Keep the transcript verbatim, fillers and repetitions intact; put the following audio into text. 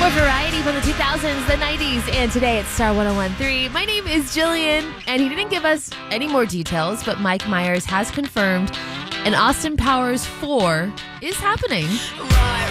More variety from the two thousands, the nineties, and today it's Star one oh one point three. My name is Jillian, and he didn't give us any more details, but Mike Myers has confirmed an Austin Powers four is happening. Right.